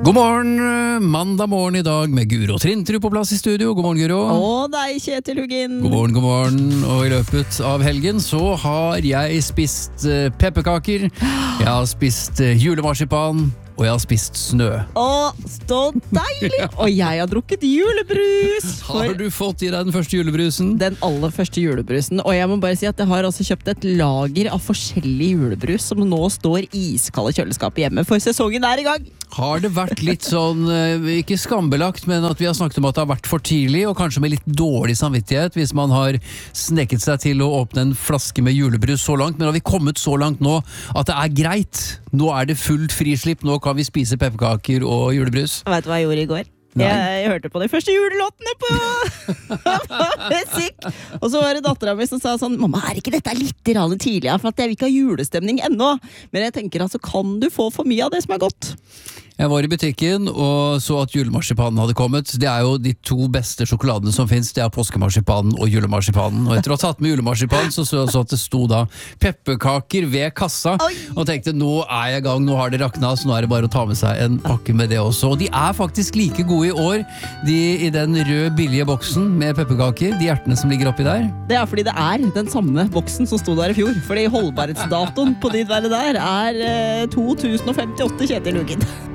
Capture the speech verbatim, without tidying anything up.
God morgen, mandag morgen i dag med Guro Trintrud på plass i studio. God morgen, Guro. Og deg, Kjetil Hugin. God morgen, god morgen. Og i løpet av helgen så har jeg spist uh, pepperkaker, jeg har spist uh, julemarsipan, og jeg har spist snø. Å, så deilig! Og jeg har drukket julebrus. Har du fått i deg den første julebrusen? Den aller første julebrusen. Og jeg må bare si at jeg har altså kjøpt et lager av forskjellig julebrus som nå står iskalde kjøleskapet hjemme, for sesongen er i gang. Har det vært litt sånn, ikke skambelagt, men at vi har snakket om at det har vært for tidlig, og kanskje med litt dårlig samvittighet, hvis man har snekket seg til å åpne en flaske med julebrus så langt, men har vi kommet så langt nå at det er greit? Nå er det fullt frislipp, nå kan vi spise pepperkaker og julebrus. Vet du hva jeg gjorde i går? Jeg, jeg hørte på de første julelåtene på, på musikk. Og så var det datteren min som sa sånn: mamma, er ikke dette litt rann tidlig? For at jeg vil ikke ha julestemning ennå. Men jeg tenker altså, kan du få for mye av det som er godt? Jeg var i butikken og så at julemarsipanen hadde kommet. Det er jo de to beste sjokoladene som finnes. Det er påskemarsipanen og julemarsipanen. Og etter å ha tatt med julemarsipanen så så jeg så at det sto da pepperkaker ved kassa. Oi. Og tenkte, nå er jeg i gang, nå har det rakna, så nå er det bare å ta med seg en pakke med det også. Og de er faktisk like gode i år, de i den røde billige boksen med pepperkaker, de hjertene som ligger oppi der. Det er fordi det er den samme boksen som sto der i fjor. Fordi holdbarhetsdatoen på de der, der er eh, to tusen femtiåtte, Kjetil Hugin.